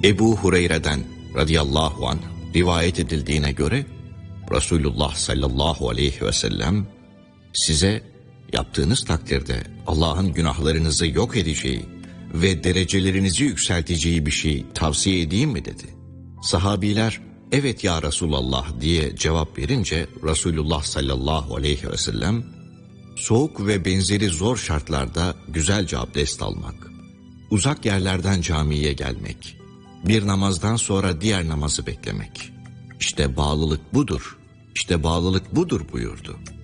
Ebu Hureyre'den radıyallahu anh rivayet edildiğine göre Resulullah sallallahu aleyhi ve sellem size yaptığınız takdirde Allah'ın günahlarınızı yok edeceği ve derecelerinizi yükselteceği bir şey tavsiye edeyim mi dedi. Sahabiler evet ya Resulallah diye cevap verince Resulullah sallallahu aleyhi ve sellem soğuk ve benzeri zor şartlarda güzelce abdest almak, uzak yerlerden camiye gelmek, bir namazdan sonra diğer namazı beklemek. İşte bağlılık budur, işte bağlılık budur buyurdu.